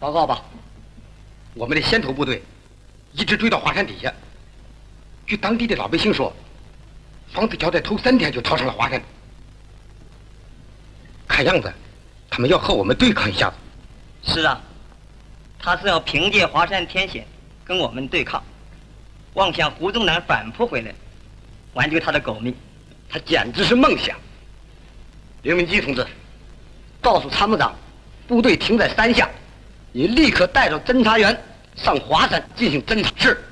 报告吧。我们的先头部队一直追到华山底下，据当地的老百姓说，方子桥在头3天就逃上了华山。看样子，他们要和我们对抗一下子。 是啊，他是要凭借华山天险跟我们对抗，妄想胡宗南反扑回来，挽救他的狗命， 他简直是梦想。刘明基同志，告诉参谋长，部队停在山下，你立刻带着侦察员上华山进行侦察。是。